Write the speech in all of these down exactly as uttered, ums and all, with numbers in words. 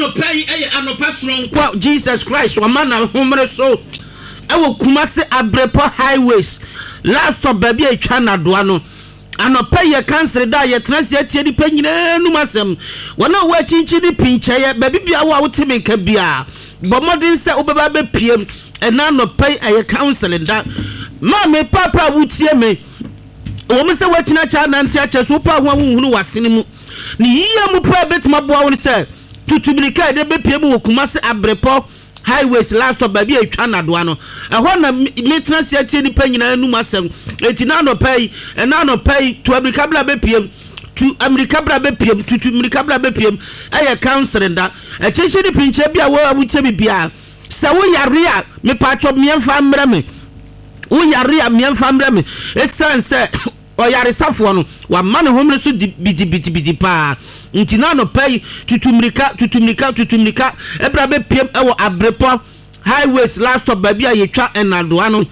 anopai eye anopa soronko Jesus Christ wa mana homre so ewo Kumasi Abrepo highways last stop baby atwa nadoa no anopa ye cancel da ye transi atie di panyina numasem wona wa chinchi di pinche ye baby bia wo awotime nka bia bomodin se obeba be piem ena anopa ye cancel da ma me papa wutie me wo me se watina cha nanti ache so pa ho ahunu wasene mu ni yiye mu pa betima boa woni se tutubilika de be piem wo Kumasi Abrepo highways last stop baby atwa nadoa no ehɔ na metena sia tie nipa nyina anum asɛm enti na no pai na no pai to America bla be piem to America bla be piem to to America bla be piem ɛyɛ council da ɛkyɛhyɛ ni pinche bia wo abuche bibia sɛ wo yare a me patcho miemfa mbrɛ me wo yare a miemfa mbrɛ me esan sɛ oyare safo no wa ma ne homre so biti biti biti pa nti na no pai tutumrika tutumrika tutumrika ebra be piem ewo Abrepo highways last stop baby a yetwa enadoa no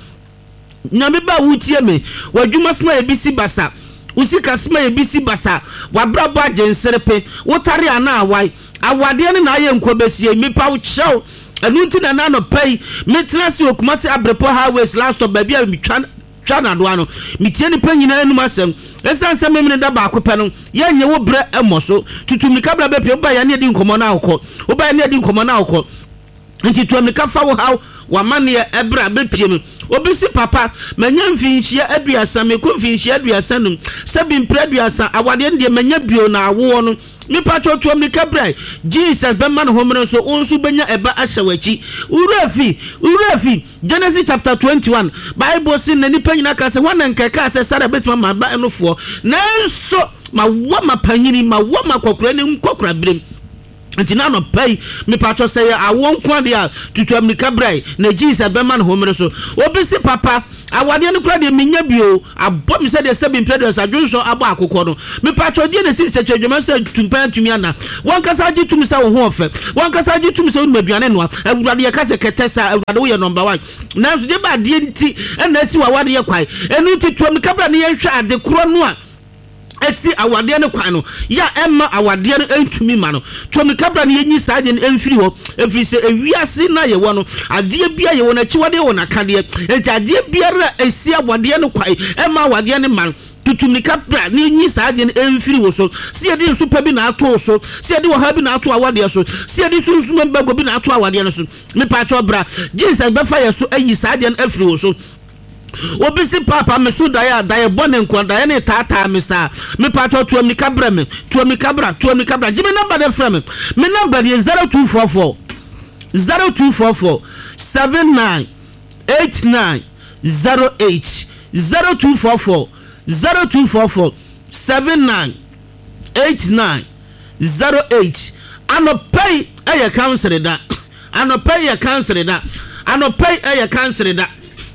nyame ba wutie me wadwuma sma ebisi basa usika sma ebisi basa wabrabo agenserepe wotare ana awai awade ne na aye nkobesie mipa wo chew enu nti na na no pai metra se Kumasi Abrepo highways last stop baby a mitwa na doa no mitie ni panyina anu masem esan se memne da ba akopɛ no ye nye wo bre emoso tutumika bra be pie ba ya ne di nkomo na akɔ wo ba ne di nkomo na akɔ nti tuamika fa wo haw wa mane ebra be pie no obisi papa manya mfinhia aduasa me ko mfinhia aduasa num sabi mpra aduasa awade ne manya bio na awo no me patro tuamika bra Jesus be man homre so onsu benya eba ahyawachi urafi urafi Genesis chapter twenty-one Bible say na nipa nyina ka se wana nkeka se Sara betima ma ba enofo nanso ma wa mapanyini ma wa makokora ne nkokora brem nti na no pai me patro say awon kwa dia tutu America brai na Jesus be man homre so obisi papa awade ne kura de menya bio abom se de sebi mpredus adwonso abo akokɔ no me patro die ne sisi twedwuma se tumpan tumi ana wan kasa agi tumi se wo ho ofe wan kasa agi tumi se wo maduane no awurade ye kase ketesa awurade wo ye number one na so de ba de nti na si wa wade ye kwai enu ti to America brai ne ye hwa ade koro no a esi awade ne kwan no ya emma awade ne entumi ma no to me kabra ne yenyi saade ne emfiri ho efiri se ewiase na ye wo no ade bia ye wo na chiwade wo na kade enti ade bia ra esi awade ne kwan emma awade ne ma tutumi kabra ne yenyi saade ne emfiri wo so se ye de nsupa bi na ato so se ye de wo ha bi na ato awade so se ye de sunsun mbago bi na ato awade ne so me pa cho bra Jesus be fa ye so ayi saade ne afiri wo so obisi papa me so daya daya bone nko daya ne tata me sa me patro to mi kabra me to mi kabra to mi kabra jime number de frame me me number is zero two four four zero two four four seven nine eight nine zero eight zero two four four zero two four four seven nine eight nine zero eight ano pay e cancel da ano pay e cancel da ano pay e cancel da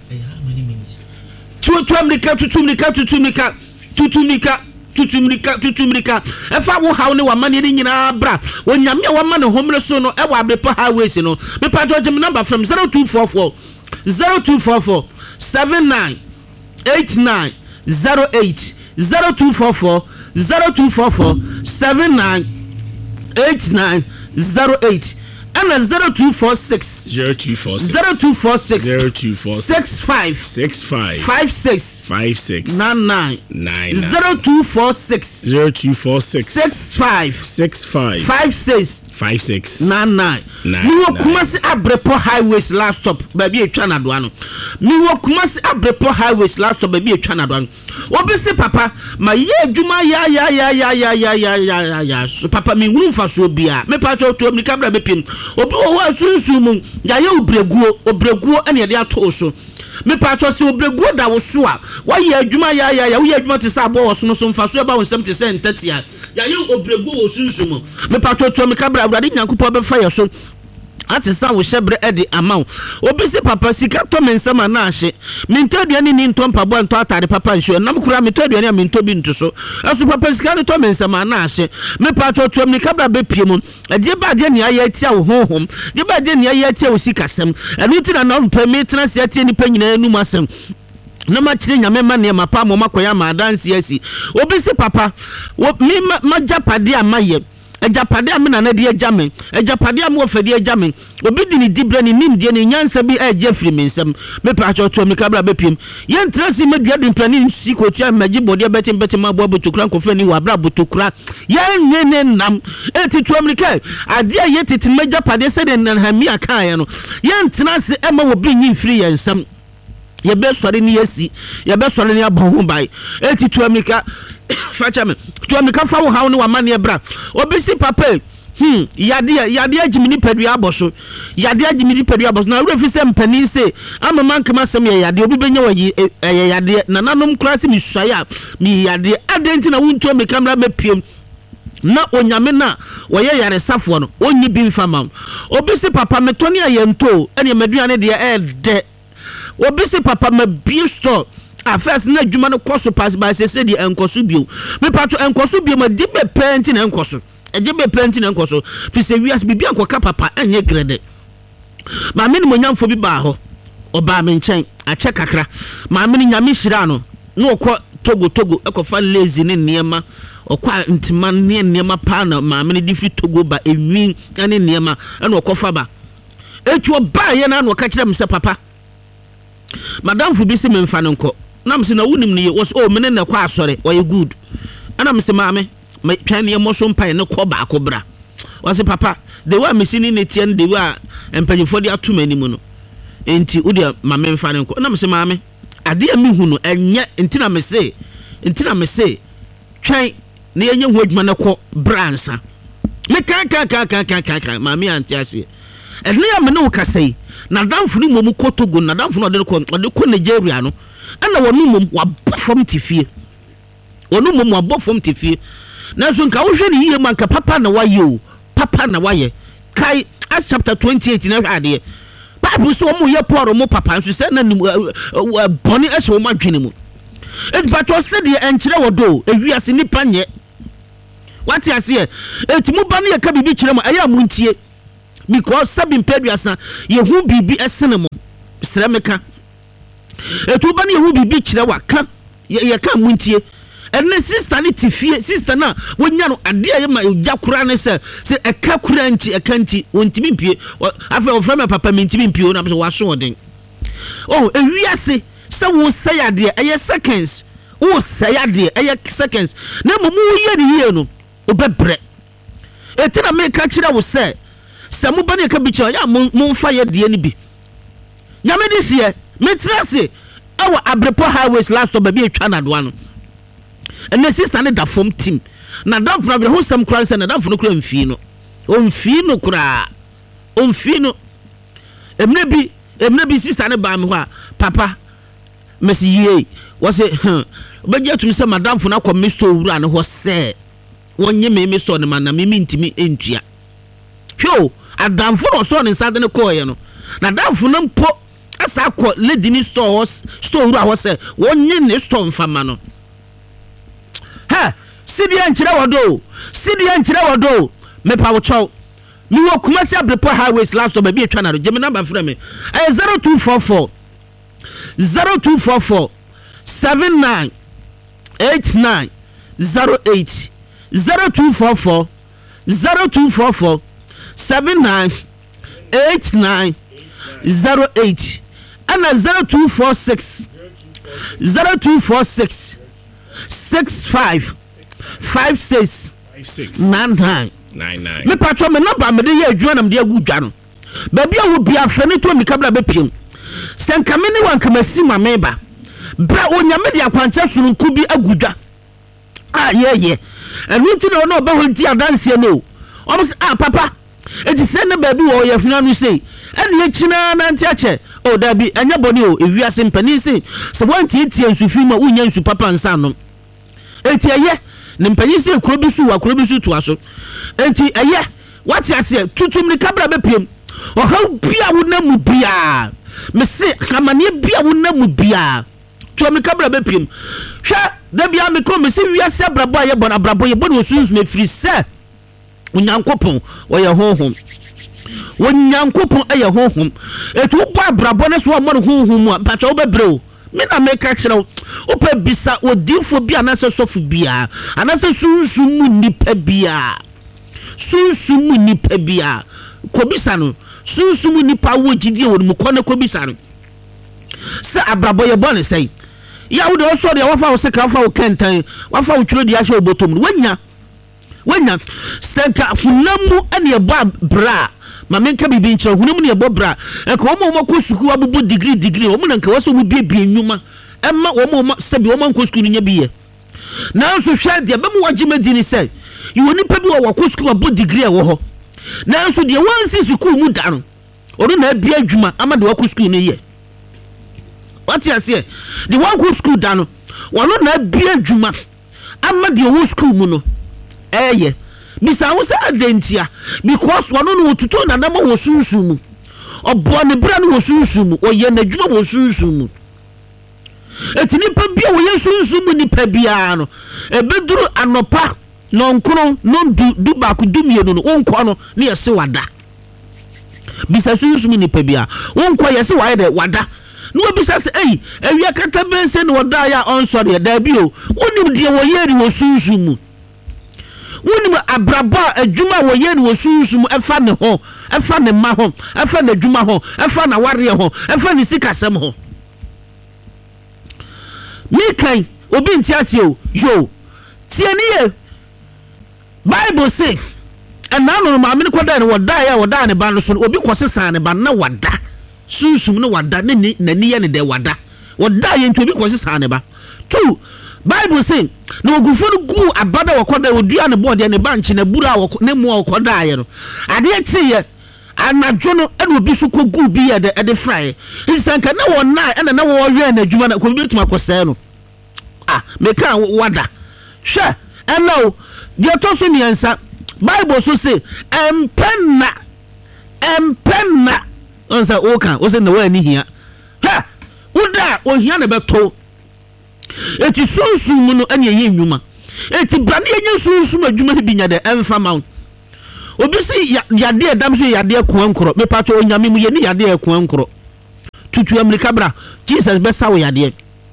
tutumrika tutumrika tutumrika tutumrika tutumrika tutumrika efa wo hawo ne wa mane ni nyina bra onyame wa mane homre so no e wa Abrepo highways no me pa to jim number from zero two four four zero two four four seven nine eight nine zero eight zero two four four zero two four four seven nine eight nine zero eight and zero two four six zero two four six zero two four six zero two four six five six five five six five six nine nine nine zero two four six zero two four six six five six five five six five six nine nine. nine Me wo Kumasi Abrepo highways last stop baby etwa na doa no. Me wo Kumasi Abrepo highways last stop baby etwa na doa no. Obisi papa ma ye adwuma ya ya ya ya ya ya ya ya ya so papa me hunu fa so bia me pa to to me kabra be pim obi wo asunsun mu ya ye obreguo obreguo ene ye de ato so me pa to se obreguo da wo so a wa ye adwuma ya ya ya wo ye adwuma te sa bo wo so no so mfa so e ba wo nsem te se ntati ya ya ye obreguo wo sunsun mu me pa to to me kabra awurade nyankopɔ be fa ye so ati sa wo shebre edi amaw obisi papa sika to mensama na ahye minto aduane ni nto mpabo nto atade papa nso nam kura minto aduane minto bi nto so aso papa sika to mensama na ahye me pa to to me kabra be pie mu ade ba de ne aye tia wo honhom de ba de ne aye tia wo sikasem enu ti na no mpa me tena se atie ni pa nyina enu masem na ma kire nyame ma ne ma pa mo makoya ma dance asi obisi papa wo mi ma japade amaye ejapade am na na de agame ejapade am wo fade agame obi di ni dibre ni nim de ni nyansa bi eje firi mensem me pa cho to me kabra bepiem ye ntrasi medua de plani si kotua magi bode betim betim abo botokura nkofani wa bra botokura ye nene nam etitu amerika ade ye titi majapade se de nan hamia kan ye no ye ntrasi ema wo bi nyi firi ye nsam ye be sore ni yesi ye be sore ni abon ho bai etitu amerika facha me to amerika fa wo hawo ni wa mane bra obi si papa hmm yade yade agimini pedua aboso yade agimini pedua aboso na refi se mpani se amama nkama sem ye yade obi benya wayi ye yade na nanom krasi mi suaya mi yade adenti na wunto me kamera mepiem na onyame na woye yare safo no onyi bi mfama obi se papa metoni ayento ene meduane de e de obi se papa ma bi store a first na adwuma no koso pass by se se de enkoso bio me pato enkoso bio ma di be penti na enkoso eje be penti na enkoso fi se wias bibia nkoka papa enye grede ma me ni monyamfo bi ba ho oba me nchen a che kakra ma me ni nyame hira no no okọ togo togo ekofa lazy ne niema okwa ntima ne niema pa na ma me ni di fi togo ba ewi ane niema ene okofa ba etu oba ye na no ka kire mse papa madam fu bi se me mfa no nko na mse na wunim ne was o me ne na kwa asore o ye good ana mse ma me me twan ne mo so mpa ne ko ba ko bra was papa the way me sini ne tie the way empanyefo de ato mani mu no enti udi ma me mfa ne nko na mse ma me ade a me hu no enye enti na me se enti na me se twan ne enye hu adwuma ne ko bra nsa me kan kan kan kan kan kan ma me anti ase ene ya me no kasai na damfu ni mom ko Togo na damfu no de ko de ko Nigeria no ana wonu mom wa bofom tifie wonu mom wa bofom tifie na so nka wo hwe ni yie man ka papa na waye o papa na waye kai Acts chapter twenty-eight na hade Bible so mo ye poro mo papa so se na boni e so mo adwene mu e pato se de enkire wodo ewiase nipa nye wati ase e ti mo ba na ye ka bibi kire mo aya mo ntie because sabin peduasa ye hu bibi esene mo sremeka etu ba na ye hu bibi kire wa ka ye ka mo ntie ene sister ni tifie sister na wonya no ade aye ma ja kura ne se se eka kura nti eka nti wontimi mpie afa o frama papa mentimi mpie na so waso oden oh ewiase se wo say ade aye seconds wo say ade aye seconds na mo mu ye ni ye no obebre etina me ka kira wo se se mo ba ne ka bi kira ya mo mfa ye de ni bi nyame de sie metra se awa abrepo highways last to ba bi etwa na do ano ene sister ne da form team na da problem ho sam kran se na da funu kra mfi no o mfi no kra o mfi no emne bi emne bi sister ne ba me ho a papa mesi ye wo se obeje tum se madam funu akọ mister owura ne ho se wonye me mister ne man na me mintimi entua hwo adam funu so ne sade ne ko ye no na dam funu mpo asa akọ lady ni store store owura ho se wonye ne store mfama no ha sidi enchire wodo sidi enchire wodo me pa wo chow mi wo Kumasi Abrepo highways last to be etwa na do gemi number frame me eh zero two four four zero two four four seven nine eight nine zero eight zero two four four zero two four four seven nine eight nine zero eight and zero two four six zero two four six six five five six five six nine nine nine nine me patro me number me dey adwuma nam dey agu dwa no ba bia wo bia fa ne to mi kabla be piem senka me ne wan kamasi ma me ba bra onyame de akwancha sununku bi agu dwa ah ye ye enu ti no no ba ho ti adanse no o mo ah papa e ti se ne ba bi wo ye huna no sei ene ye china na nti ache o da bi anya boni o ewiase mpani sei se wanti etie nsufi ma unya nsu papa nsa no enti eye ne mpani sei kuro bi su wa kuro bi su to aso enti eye wati ase tutum ni kabra be piem o ha bia wo na mu bia me se hamane bia wo na mu bia to me kabra be piem hwa da bia me ko me se wiase abrabo aye bon abrabo ye bon osunsu me firi se onyankopon wo ye honhom wonyankopon aye honhom etu bo abrabo ne so wo mo honhom a patwa wo bebreo me na me ka kire wo opa bisa odinfo bia na se sofu bia ana se sunsu mu nipa bia sunsumu nipa bia kobisa no sunsumu nipa wo gidie wo mu kɔ na kobisa no se abrabo ye bone sei ya wo de so de wafa wo seka wafa wo kentan wafa wo twiro de ahye obotom no wanya wanya seka hunamu ane ye ba bra ma menka bibi nche hunamu ne ye bo bra e ko mo mo ko suku abubu degree degree wo mo na nka waso mu bie bie nwuma emma wo mo sebi wo mo ko suku nya biye na so hwa de be mo wagime di ni sei you nipa bi wo ko suku abu degree e wo ho na so de wansi suku mu da no oro na bia adwuma ama de wa ko suku ne ye what you say the one who school dano one na bia adwuma ama de wo school mu no eye bisa wo say adentia because one no tutu na na ma wo sunsun mu obo ne bra no wo sunsun mu oye na adwuma wo sunsun mu etini pa bia wo ye sunsun mu ni pa bia no ebeduru anopa no nkro no du du ba ku dumienu no wonko no ne yese wada bisa sunsun mu ni pa bia wonko yese wa ye de wada no bisa se ei ewia kata bense no wada ya on sorry da bi o wonim de wo ye ri wo sunsun mu wonim abraba adwuma wo ye ri wo sunsun mu efa ne ho efa ne ma ho efa na adwuma ho efa na ware ho efa ne sikasem ho mi kan obi ntiase o yo tie ne ye Bible say ana no ma me ko da ne wada ya wada ne ba no so obi kwosesa ne ba na wada sunsum no wada ne ni nani ye ne de wada wada ye ntobi kwosesa ne ba two Bible say no ogufo no gu abada wakoda odua ne board ne banchi na bura ne mu wakoda ye no ade achi ye anadwo no ene obi so ko gu bi ye de de fry nsanka na wona ene na wo hwe na adwuma na ko bi tuma kosɛ no ah me kan wada hwɛ eno de to so miensa Bible so say empenna empenna onsa oka o se na wa ni hia ha uda o hia na beto eti sunsun mu no ene ye nwuma eti brane ye sunsun adwuma ne binya de emfa mount obi si yade edam so yade ko ankoro me pato onyame mu ye ni yade ko ankoro tutu amerika bra Jesus be sawo yade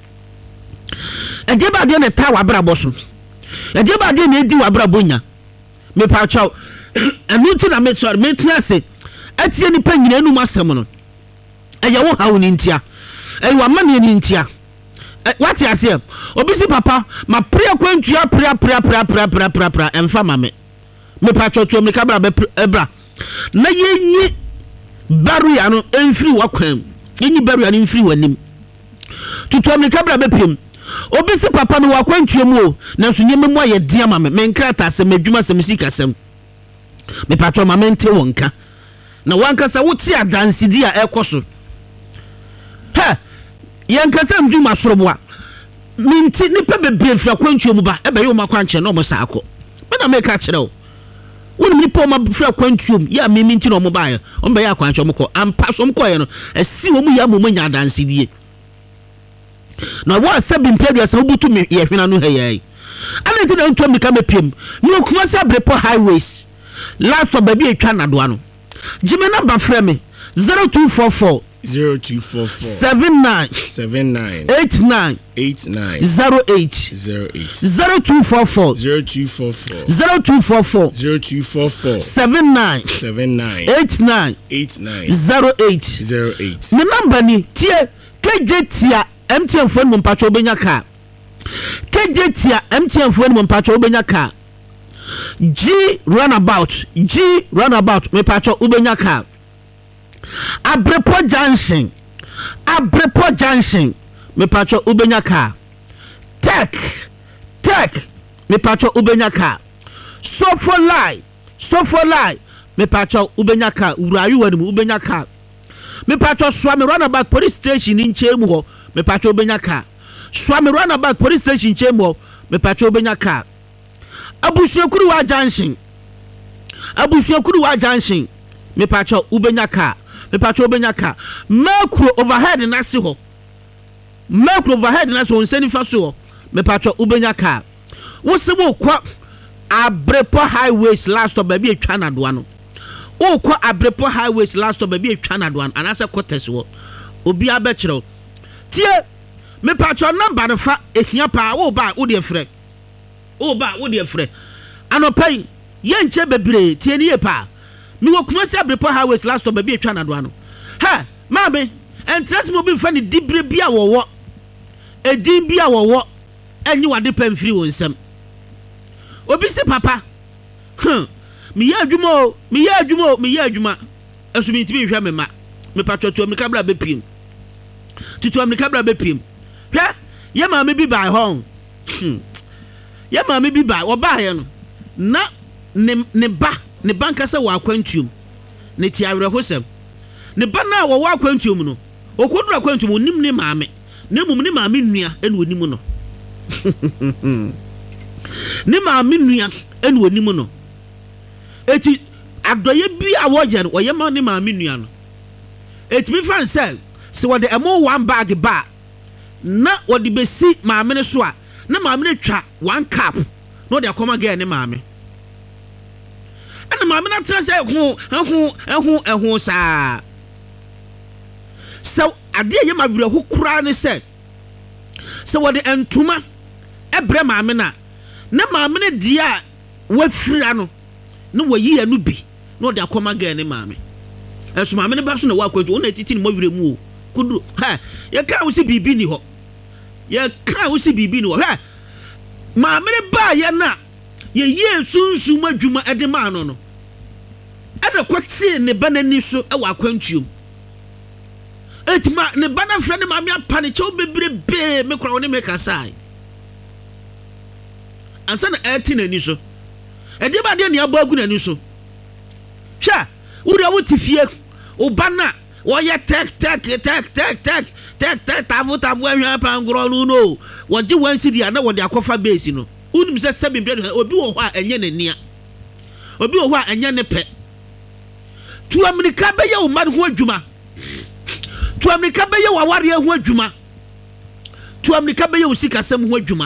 ede ba de ne ta wa bra boso ede ba de ne edi wa bra bonya me pato enu ti na me sorry me trase atie ni pa nyina enu masem no eye wo hawo ni ntia eye wa mane ni ntia what you say obi si papa ma pria kwantua pria pria pria pria pria pria pria emfa mame me pacho to me kabra be ebra na yenyi baruya no emfiri wakwan yenyi baruya no emfiri wanim tutu me kabra be pim obi si papa no wakwantua mu o na so nyem mu aye dia mame me nkrata se madwuma se musika sem me pacho mame nte wonka na wanka sa wuti adansidi a ekoso ha yankasa mduma soroboa minti nipa bebre fra kwantuo mu ba ebe yo makwanche no mo saako me na make a kire o woni nipa ma fra kwantuo mu ya me minti no mo ba ye o mbe ya kwanche mo ko ampa so mo ko ye no esi wo mu ya mo nya dansidie na wa sabi mpedua sa obutu me ye hwena no heyai ana ti na nto me ka mepiem ni okuma sa brepo highways last of baby etwa na doa no jimena ba fra me zero two four four zero two four four seven nine seven nine eight nine eight nine zero eight zero eight zero two four four zero two four four zero two four four zero two four four seven nine seven nine eight nine eight nine zero eight zero eight. Me number ni tie K J tia M T N phone mo mpacho obenya ka K J tia M T N phone mo mpacho obenya ka G runabout G runabout me pacho obenya ka Abrepo Junction Abrepo Junction me pacho ubenya ka Tech Tech me pacho ubenya ka Sofolai Sofolai me pacho ubenya ka Urayu wanimu ubenya ka me pacho Swami Runabout Police Station in Chemu ho me pacho ubenya ka Swami Runabout Police Station Chemu ho me pacho ubenya ka Abusuakuruwa Junction Abusuakuruwa Junction me pacho ubenya ka me pacho benya ka macro overhead na se ho macro overhead na so nsani fa so me pacho ubenya ka wo se wo kwa Abrepo highways last of baby etwa na doa no wo kwa Abrepo highways last of baby etwa na doa ana se quarters wo obi abekire tie me pacho number no fa ehia pa wo ba wo de frɛ wo ba wo de frɛ anopai yen che bebre tie ni epa mi wo kuma se Abrepo highways last stop baby atwa na do ano ha ma be entrance mo bi mfa ni dibre bia wo wo edin bia wo wo enyi wade pamfiri wo nsam obi se papa hm mi ya adwuma o mi ya adwuma o mi ya adwuma asumi ntimi hwa me ma me patwoto mi kabla be piem tutu am ni kabla be piem hwa ye ma me bi bai ho hm ye ma me bi bai wo ba ye no na ne ne ba ne banka se wa akwantuom ne ti awre hosem ne ba na wo wa akwantuom no okodura akwantuom onim ne maame ne mum ne maame nua ene onim no ne maame nua ene onim no eti adoye bi a wo je no ye ma ne maame nua no eti mi fan say se wo de emo one bag ba na wo de besi maame ne so a na maame ne twa one cup no de akoma ge ne maame ana maame na tra say hu hu hu hu sa so ade ye ma bere hu kura ne say se wo de entuma ebre maame na na maame ne dia wafira no no wayi anu bi no de akoma ga ne maame enso maame ne ba so na wa kwantu ona titi ni mo wire mu o kudu ha ye ka wo si bibi ni ho ye ka wo si bibi ni ho ha maame ne ba ye na ye ye sunsun adwuma ede ma no no ade kwati ne banani so e wa kwantuom etima ne bana fra ne maame apa ne che obebrebe me kura woni me kasai ansa na eti na ni so ede ba de ne abagu na ni so hwa wuri awo tifie obana wo ye tek tek tek tek tek tek tek tavu tavu ahwa pangro no no wo ji wansi dia na wo de akofa base no unim se sebi bre obi wo ho a enye na nia obi wo ho a enye ne pe tu amerika be ye wo mad ho adwuma tu amerika be ye wo aware ho adwuma tu amerika be ye wo sikasem ho adwuma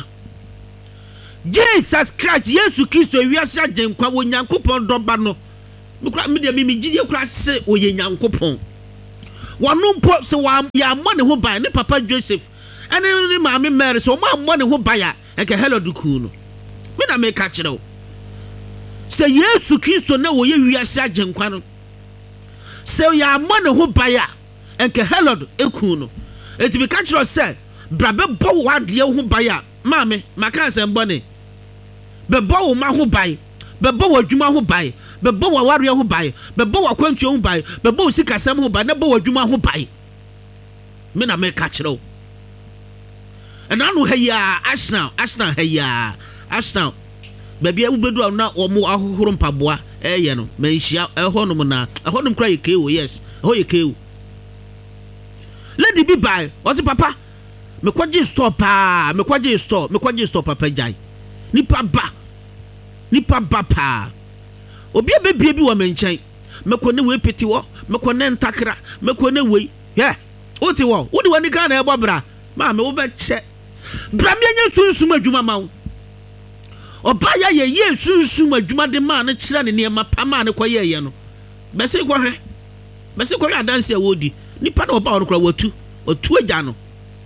Jesus Christ Yesu Kristo wiase agenkwa wo Nyankopon doba no mekura me de me gidie kura se wo ye Nyankopon wonu mpo se wa ya amone ho ban ne papa Joseph ene ne maame Mary so ma amone ho baya eke hello duku no me na me ka kire wo se Yesu Kristo na wo ye wiase agenkwa no se ya amone ho baya eke hello eku no eti me ka kire se brabe bo wade ho baya maame maka se mbone bebo wo ma ho bai bebo wo adwuma ho bai bebo wo ware ho bai bebo wo kwantuo ho bai bebo wo sikasam ho bai na bebo wo adwuma ho bai me na me ka kire wo ena no haya ashna ashna haya ashna baby e ubedu na wo mo ahohoro mpaboa eye no manhia eho no na eho no kra ye kewo yes eho ye kewo lady bi bai o se papa me kwaje store pa me kwaje store me kwaje store papa jai nipa ba nipa ba pa obi ebebie bi wo menchen mekone we peti wo mekone ntakra mekone we ye oti wo wodi wani kan na ebo bra ma me wo be che bra me nya sunsum adwuma ma wo oba ya ye ye sunsum adwuma de ma na kira ne ne ma pa ma ne koye ye no be se ko hwe be se ko ya dance ya wodi nipa na oba wo kra watu otu agya no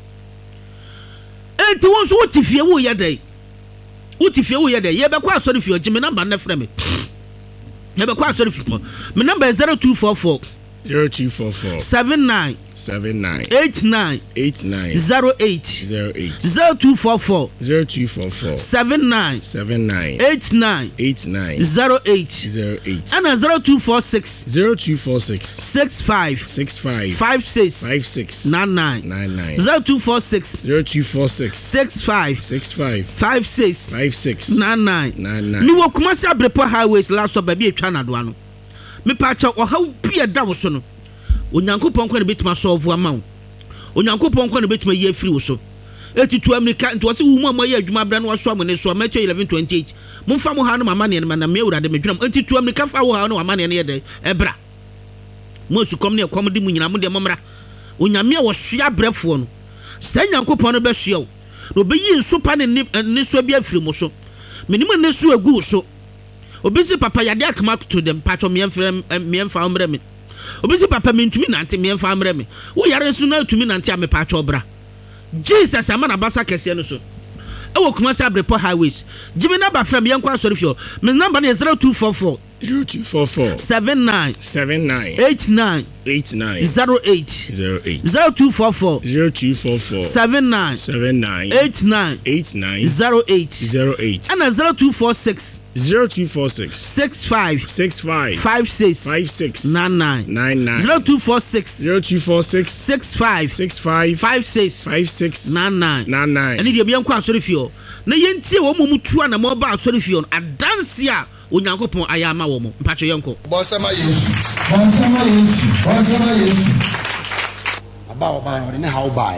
enti won so wotifie wo ye dai wotifie wo ye dai ye be kwa asori fie ogime number na frɛ me ye be kwa asori fie me number zero two four four zero two four four seven nine seven nine eight nine eight nine zero eight zero eight zero two four four zero two four four seven nine seven nine eight nine eight nine zero eight zero eight and zero two four six zero two four six six five six five five six five six nine nine nine nine zero two four six zero two four six six five six five five six five six nine nine nine nine ni wo kuma se Abrepo highways last stop baby etwa na do ano me pa cha o haw bia da wo so no onyankopon kwa ne betima solve ama wo onyankopon kwa ne betima ye free wo so etitu amerika nto se wo mu amaye adwuma bra no waso amone so Matthew eleven twenty-eight mumfa mo ha no mama ne ne na me ewura de medwam etitu amerika fa wo ha no mama ne ne ye de ebra mo su kom ne kom de mu nyina mo de momra onyame wo soa brefo no sa nyankopon no be soa wo no be yi nso pa ne ne so bia free mo so menimu ne so agu so obi si papa yade akama to dem patcho me mfrem me mfa omre me obi si papa me ntumi nante me mfa omre me wo yare so na tumi nante a me patcho bra Jesus amana basa kese no so ewo Kumasi Abrepo highways Jimmy number fam yankwa sorry fio me number is zero two four four zero two four four seven nine seven nine eight nine eight nine zero eight zero eight zero two four four zero two four four seven nine seven nine eight nine eight nine zero eight zero eight and zero two four six zero two four six six five six five five six five six nine nine nine nine zero two four six zero two four six six five six five five six five six nine nine nine nine. And if you are going to feel, na yentie wo mu tu ana mo ba sorry feel adanse a onyankopon ayama wo mo mpacho yenko bonsama yesu bonsama yesu bonsama yesu aba oba ori ne how buy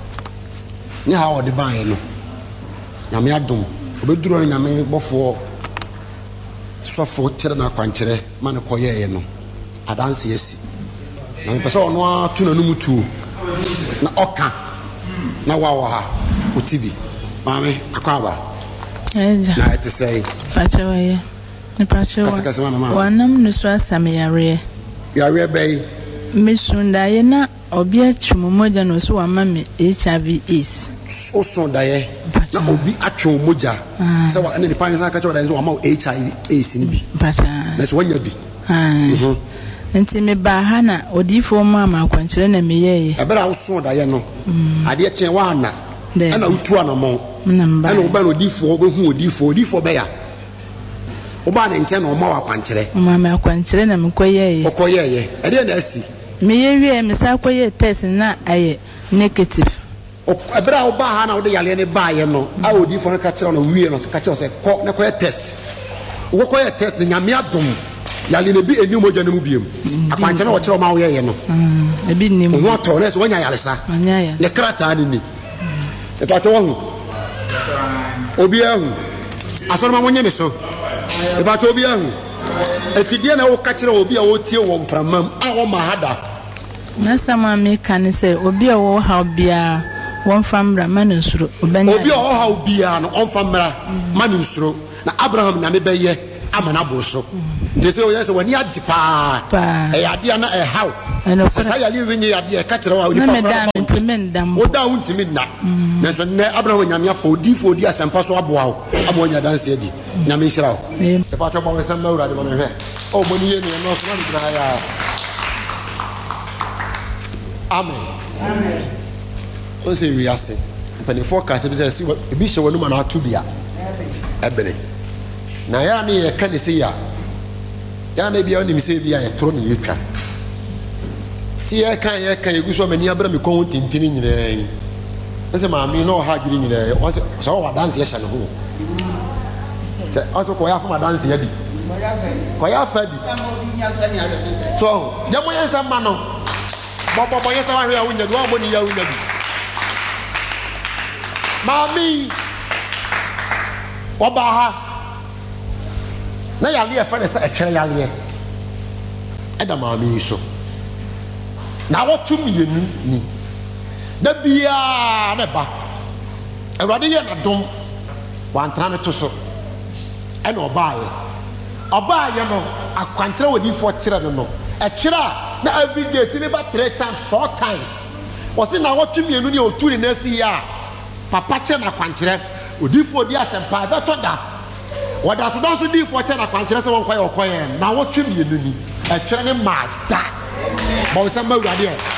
ne how de buy no nyame adom obeduro nyame bofo sofo tere na kwankere ma ne koyeye no adanse esi na me pese ono atu na numu tu na oka na wawo ha otibi mame akwaba Eja. na ete say Pacho ye. Ni pacho. Kasa kasa wana ma. Wanam nusu asame yare. Yare bay. Misunda ye na obi atwumu moja no so wama me H I V AIDS. O so da ye. Na obi atwumu moja. Se wa ne pan san ka che wa da so wama H I V AIDS ni bi. Pacho. Na so wanya bi. Ah. Mhm. Nti me ba ha na odifo mu ama akwankire na me ye. Ebera wo so da ye no. Ade chen wa na. Ana utu anamo. Namba. Ana oba no odifo obehu odifo odifo be ya. Oba na nche na oma wa kwankire. Mama akwankire na me koye ye. Okoye ye. Ade na asi. Me ye wie me sa koye test na aye negative. Ebera oba ha na wo de yale ne ba ye no. A odifo no ka kire no wie no ka kire se ko na koye test. Wo koye test na nyame adom. Yale ne bi eni moja ne mu biem. Akwankire na wo kire ma wo ye no. Mm. Ebi ni mu. Wo to na so wanya yale sa. Anya ya. Ne krata ni ni. E to to wo. Obi ahu. Asoro ma wonye me so. E ba to obi ahu. Etidie na wo ka kire obi a wo tie wo mframam a wo ma hada. Na sama me kan say obi a wo ha bia won famra manusuro obanya. Obi a wo ha bia no on famra manusuro na Abraham na me beye amana bo so. Nde se o yese wani agipa. E ade na e haw. Sasa ya liwe nyi ade e ka kire wa odi pa. Na me da ntimi ndam. O da ntimi na. Na so ne Abraham nyame afo odi fo odi asempa so aboa wo. Amonya danse adi. Nyame hira wo. E pa to ba we sam na urade mo ne hwe. O mo ni ye ne no so na ndra ya. Amen. Amen. O se wi ase. Pani forecast be say bi hye wonu ma na atu bia. Ebere. Na ya ne ye ka ne se ya. Ya na bia oni mi se bia ye tro ne ye twa. Si ye kan ye kan ye gu so mani abra me kon tintini nyina. Ese ma mi no ha dwiri nyina. O se so wa dance ye hye ne ho. Se o so ko ya fa ma dance ye bi. Ko ya fa bi. So, ya mo ye sama no. Bo bo bo ye sama hwe a wunya do mo ni ya wunya bi. Mami. Oba ha. Na ya le fa ne se etwere ya le. Eda mami so. Na wotu mienu ni. Da bia na ba. Awurade ye na dom. Wan tran to so. E na oba ye. Oba ye no akwantre wodi fo kire no no. E kire na every day ti ba three times four times. Wosi na wotu mienu ni otu ni na si ya. Papa kire na akwantre. Odi fo odi asempa be to da. Wada so don so di fo kire na akwantre se won koye okoye na wotu mienu ni. E kire ni ma da. Bo se ma wurade e.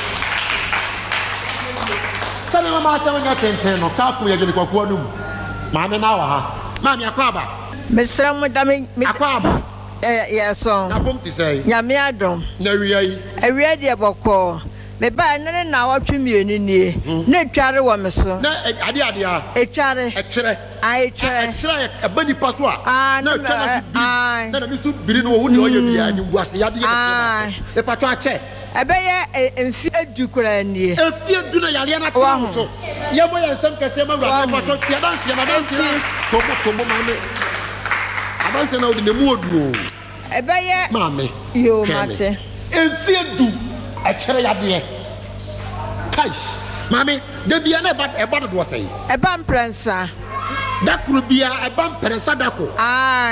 Sane ma ma se wonya tenten no ka ku ye gni kwakuo no mu. Ma me na wa ha. Ma me akwaba. Misra mo da me akwaba. Eh yeso. Na bom ti sei. Nyame adom. Na wiya yi. Awiya de bokko. Me ba ne na watwe mienu nie. Na tware wo me so. Na ade ade a. Etware. Etwere. Ai tware. Etwere e bani paso a. Na tware bi. Ai. Na na bisu biri no wo ni oye bia ni guase yade ye se. E pato a che. Ebeye emfi edu kura nie. Emfi edu na yale na to so. Ye mo ye nsem kese ma wura pato tia dance na dance to mo to mo ma me. Abanse na odi ne mu odu. Ebeye Mame. Yo mate. Emfi edu etwere yade. Kais. Mame, de bia na e ba do say. Eba mprensa. Dakuru bia e ba mprensa dako. Ai.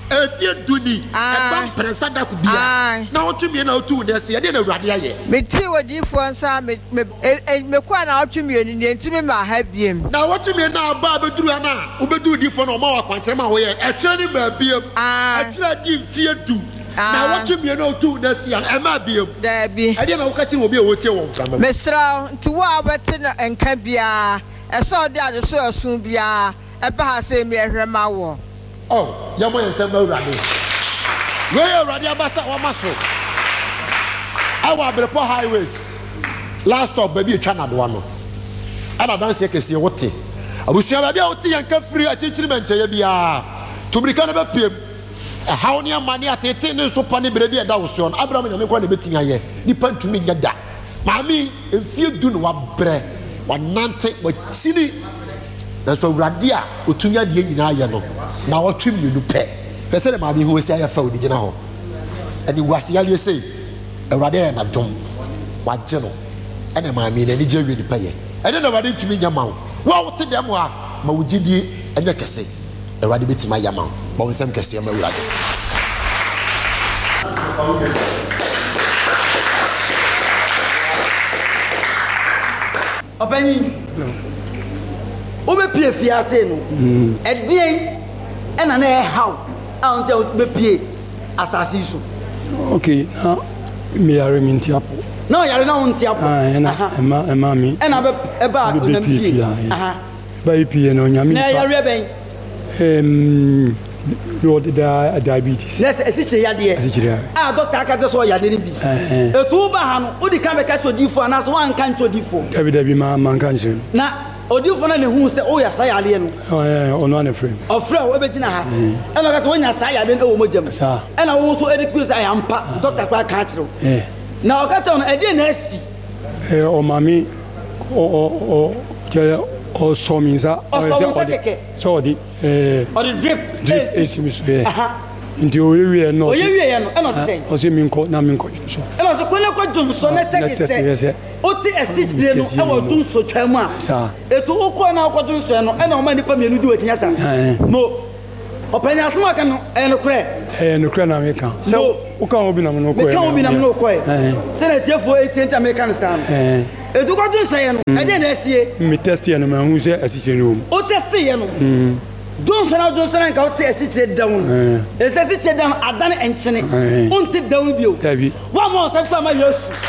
efie duni eba presa da kubia na otumi na otu na se ye na awurade aye me ti wodifo nsa me me kwa na otumi ni ntimi ma ha biem na otumi na aba beduru na obedu difo na o ma wa kwankyere ma ho ye e kire ni ba biem e kire di fie du na otumi na otu na se ya e ma biem da bi e de na wo ka kire obi e wotie wo mframa me sra nti wo abete na enka bia e so de ade so asun bia e ba ha se me ehwema wo oh yamo yensem na awurade we awurade abasa wa maso awa Abrepo highways last stop baby etwa na do ano ana dance kese wote abusua baby a wote yanka free achichiri mencheye bia tumrika na bepiem e hawo ne amane atete ne so pa ne brebi e da wo so no Abraham nyame kwa na betinya ye nipa ntumi nya da maami emfie du no wa bre wa nante wa chini na so awurade a otunya de nyina ye no na watwem yenu pe pese de maami ho esi afa odi gina ho eni wase yale sei awurade na dom wagye no ene maami na ni je wi ni pe ye ene na awurade ntumi nya ma wo wa wote dem a ma wogidi enye kese awurade betima ya ma wo ba nsem kese ma awurade Obanyi obe pie fiase no edien ena na e haw anti obe pie asasi so okay na me are minti apo na yare na wonti apo aha ema ema mi ena be eba na fie aha ba pie no nyame na yare ben em do da diabetes yes esichire yade esichire ah doctor aka so yade ni bi etu ba ha no odi kan be ka chodifo na so wan kan chodifo dabi dabi ma man kan chire na odifo na ne hu se o ya sa yale no eh ono na frame ofre o be gina ha e ma ka so wonya sa yale no wo mojam sa e na wo so edikuse sa ya mpa doctor kwa kan chire eh na o ka che no e dey na asi eh o mami o o o je o so mi sa o so keke so di eh o di drip drip esimi so eh nti o yewie no o yewie no e no se o se mi nko na mi nko so e no se ko ne ko junso na check se o ti esisire no e wo junso twam a sa etu o ko na ko junso no e na o ma nipa mienu di watinya sa mo o panya asma ka no e no kure eh no kure na me kan so o kan obi na no ko e kan obi na no ko e se na tiefo eighty American san eh etu ko junso ye no e de na asie mi test ye no ma hu se asise no o test ye no Johnson na Johnson nka o te esiche down. Ese esiche down adane enchene. Unti down bio. Wa mo se fa ma Yesu.